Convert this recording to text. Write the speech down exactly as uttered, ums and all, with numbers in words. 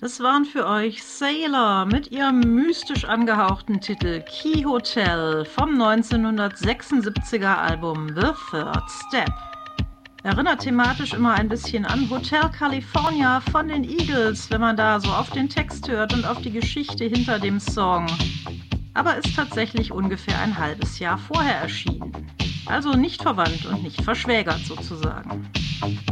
Das waren für euch Sailor mit ihrem mystisch angehauchten Titel Key Hotel vom neunzehnhundertsechsundsiebziger Album The Third Step. Erinnert thematisch immer ein bisschen an Hotel California von den Eagles, wenn man da so auf den Text hört und auf die Geschichte hinter dem Song. Aber ist tatsächlich ungefähr ein halbes Jahr vorher erschienen. Also nicht verwandt und nicht verschwägert sozusagen.